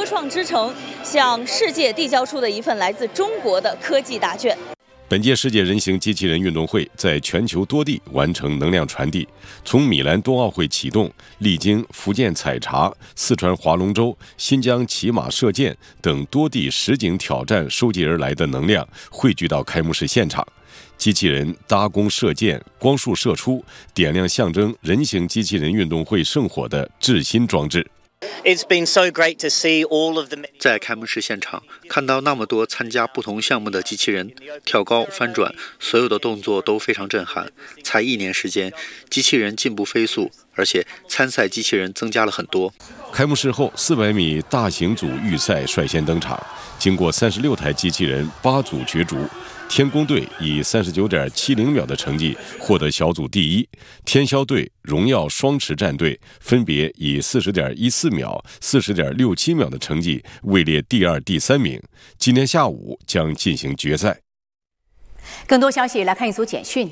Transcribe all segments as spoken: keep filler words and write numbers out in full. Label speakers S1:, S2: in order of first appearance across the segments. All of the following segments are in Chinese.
S1: 创之城向世界递交出的一份来自中国的科技答卷。
S2: 本届世界人形机器人运动会在全球多地完成能量传递，从米兰冬奥会启动，历经福建采茶、四川划龙舟、新疆骑马射箭等多地实景挑战收集而来的能量汇聚到开幕式现场。机器人搭弓射箭，光束射出，点亮象征人形机器人运动会圣火的至心装置。
S3: 在开幕式现场看到那么多参加不同项目的机器人跳高翻转，所有的动作都非常震撼。才一年时间，机器人进步飞速，而且参赛机器人增加了很多。
S2: 开幕式后，四百米大型组预赛率先登场，经过三十六台机器人八组角逐，天宫队以三十九点七零秒的成绩获得小组第一，天霄队、荣耀双持战队分别以四十点一四秒、四十点六七秒的成绩位列第二、第三名。今天下午将进行决赛。
S4: 更多消息来看一组简讯。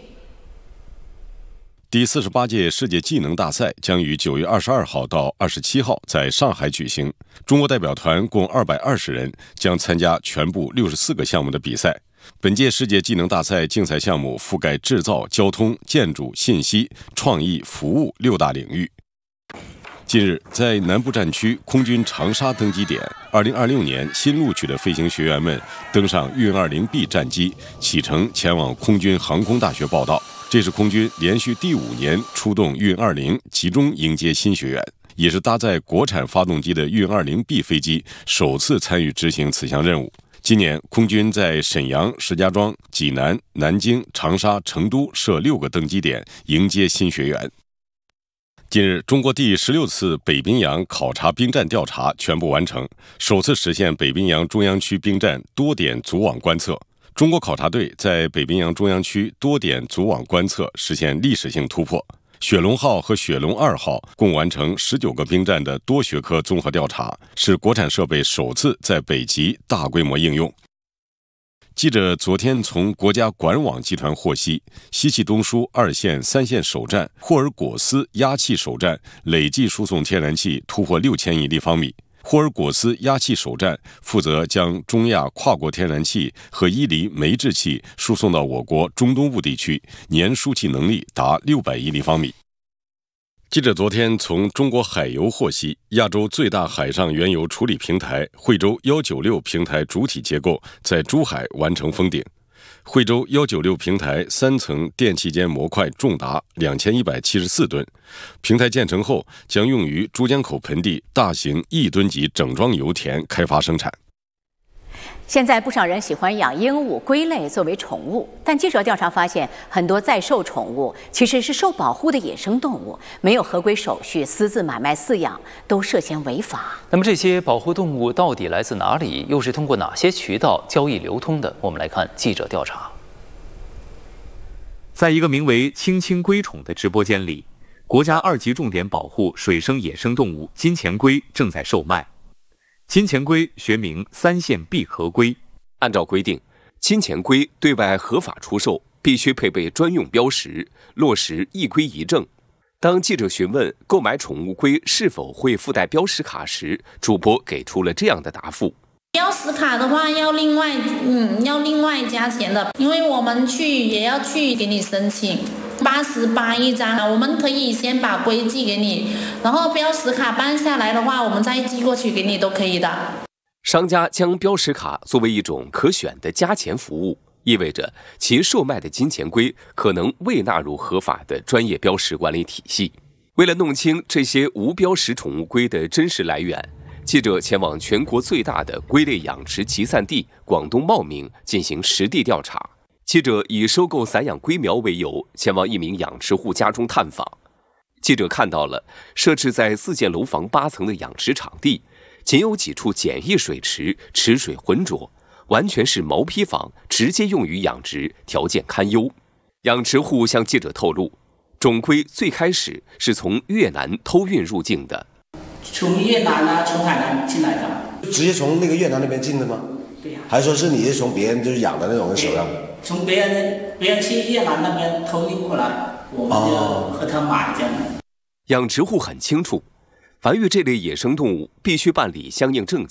S2: 第四十八届世界技能大赛将于九月二十二号到二十七号在上海举行。中国代表团共二百二十人，将参加全部六十四个项目的比赛。本届世界技能大赛竞赛项目覆盖制造、交通、建筑、信息、创意、服务六大领域。近日，在南部战区空军长沙登机点，二零二六年新录取的飞行学员们登上运二零 B 战机，启程前往空军航空大学报到。这是空军连续第五年出动运二零集中迎接新学员，也是搭载国产发动机的运二零 B 飞机首次参与执行此项任务。今年，空军在沈阳、石家庄、济南、南京、长沙、成都设六个登机点，迎接新学员。近日，中国第十六次北冰洋考察兵站调查全部完成，首次实现北冰洋中央区兵站多点组网观测。中国考察队在北冰洋中央区多点组网观测实现历史性突破。雪龙号和雪龙二号共完成十九个兵站的多学科综合调查，是国产设备首次在北极大规模应用。记者昨天从国家管网集团获悉，西气东输二线、三线首站霍尔果斯压气首站累计输送天然气突破六千亿立方米。霍尔果斯压气首站负责将中亚跨国天然气和伊犁煤制气输送到我国中东部地区，年输气能力达六百亿立方米。记者昨天从中国海油获悉，亚洲最大海上原油处理平台惠州一九六平台主体结构在珠海完成封顶。惠州一九六平台三层电气间模块重达两千一百七十四吨，平台建成后将用于珠江口盆地大型亿吨级整装油田开发生产。
S4: 现在不少人喜欢养鹦鹉、龟类作为宠物，但记者调查发现，很多在售宠物其实是受保护的野生动物，没有合规手续，私自买卖饲养都涉嫌违法。
S5: 那么这些保护动物到底来自哪里，又是通过哪些渠道交易流通的？我们来看记者调查。
S6: 在一个名为“青青龟宠”的直播间里，国家二级重点保护水生野生动物金钱龟正在售卖。金钱龟学名三线闭合龟。
S7: 按照规定，金钱龟对外合法出售必须配备专用标识，落实一龟一证。当记者询问购买宠物龟是否会附带标识卡时，主播给出了这样的答复：
S8: 标识卡的话要另外，嗯，要另外加钱的，因为我们去也要去给你申请。八十八一张，我们可以先把龟寄给你，然后标识卡办下来的话，我们再寄过去给你都可以的。
S7: 商家将标识卡作为一种可选的加钱服务，意味着其售卖的金钱龟可能未纳入合法的专业标识管理体系。为了弄清这些无标识宠物龟的真实来源，记者前往全国最大的龟类养殖集散地广东茂名进行实地调查。记者以收购散养龟苗为由，前往一名养殖户家中探访。记者看到了设置在四间楼房八层的养殖场地，仅有几处简易水池，池水浑浊，完全是毛坯房，直接用于养殖，条件堪忧。养殖户向记者透露，种龟最开始是从越南偷运入境的。
S9: 从越南啊，从海南进来的。
S10: 直接从那个越南那边进的吗？
S9: 对呀、啊。
S10: 还是说是你是从别人就是养的那种人手上？
S9: 从别人别人去越南那边偷运过来，我们就和他买这样的。
S7: 养殖户很清楚，繁育这类野生动物必须办理相应证件。